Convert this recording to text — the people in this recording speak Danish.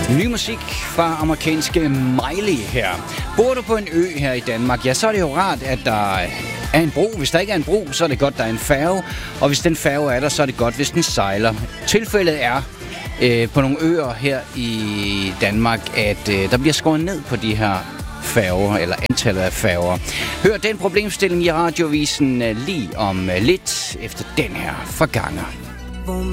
Ny musik fra amerikanske Miley her. Bor du på en ø her i Danmark, ja, så er det jo rart, at der er en bro. Hvis der ikke er en bro, så er det godt, der er en færge. Og hvis den færge er der, så er det godt, hvis den sejler. Tilfældet er på nogle øer her i Danmark, at der bliver skåret ned på de her færger, eller antallet af færger. Hør den problemstilling i radiovisen lige om lidt efter den her forganger.